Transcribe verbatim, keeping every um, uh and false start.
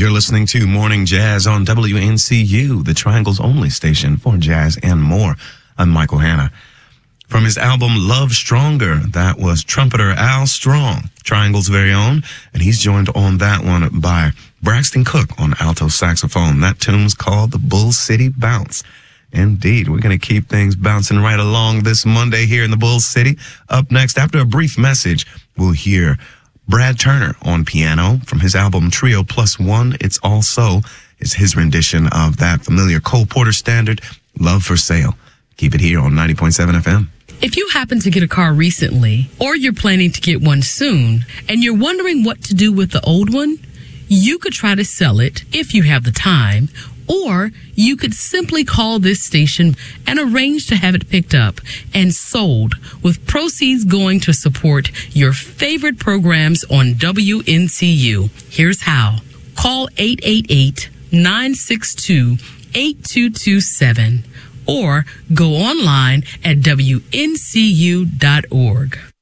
You're listening to Morning Jazz on W N C U, the Triangle's only station for jazz and more. I'm Michael Hanna. From his album Love Stronger, that was trumpeter Al Strong, Triangle's very own, and he's joined on that one by Braxton Cook on alto saxophone. That tune's called the Bull City Bounce. Indeed, we're going to keep things bouncing right along this Monday here in the Bull City. Up next, after a brief message, we'll hear Brad Turner on piano from his album Trio Plus One. It's also it's his rendition of that familiar Cole Porter standard, Love for Sale. Keep it here on ninety point seven F M. If you happen to get a car recently, or you're planning to get one soon, and you're wondering what to do with the old one, you could try to sell it if you have the time, or you could simply call this station and arrange to have it picked up and sold, with proceeds going to support your favorite programs on W N C U. Here's how. Call eight eight eight, nine six two, eight two two seven or go online at W N C U dot org.